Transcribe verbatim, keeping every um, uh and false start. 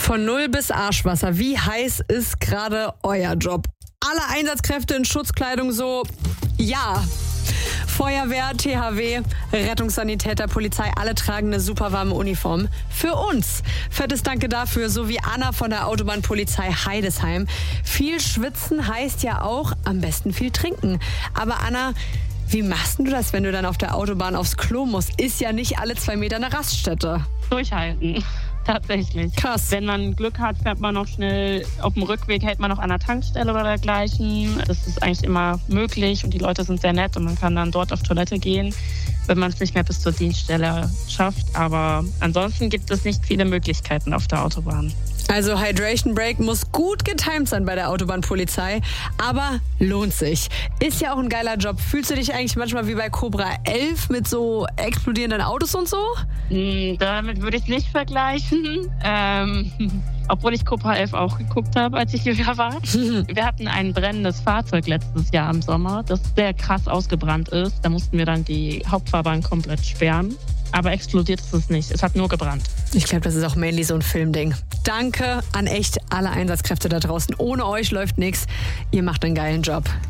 Von Null bis Arschwasser. Wie heiß ist gerade euer Job? Alle Einsatzkräfte in Schutzkleidung so, ja. Feuerwehr, T H W, Rettungssanitäter, Polizei, alle tragen eine super warme Uniform. Für uns. Fettes Danke dafür, so wie Anna von der Autobahnpolizei Heidesheim. Viel schwitzen heißt ja auch am besten viel trinken. Aber Anna, wie machst du das, wenn du dann auf der Autobahn aufs Klo musst? Ist ja nicht alle zwei Meter eine Raststätte. Durchhalten. Tatsächlich. Krass. Wenn man Glück hat, fährt man noch schnell, auf dem Rückweg hält man noch an der Tankstelle oder dergleichen. Das ist eigentlich immer möglich und die Leute sind sehr nett und man kann dann dort auf Toilette gehen, wenn man es nicht mehr bis zur Dienststelle schafft. Aber ansonsten gibt es nicht viele Möglichkeiten auf der Autobahn. Also Hydration Break muss gut getimt sein bei der Autobahnpolizei, aber lohnt sich. Ist ja auch ein geiler Job. Fühlst du dich eigentlich manchmal wie bei Cobra elf mit so explodierenden Autos und so? Hm, damit würde ich es nicht vergleichen. Ähm, obwohl ich Cobra elf auch geguckt habe, als ich hier war. Wir hatten ein brennendes Fahrzeug letztes Jahr im Sommer, das sehr krass ausgebrannt ist. Da mussten wir dann die Hauptfahrbahn komplett sperren. Aber explodiert ist es nicht. Es hat nur gebrannt. Ich glaube, das ist auch mainly so ein Filmding. Danke an echt alle Einsatzkräfte da draußen. Ohne euch läuft nichts. Ihr macht einen geilen Job.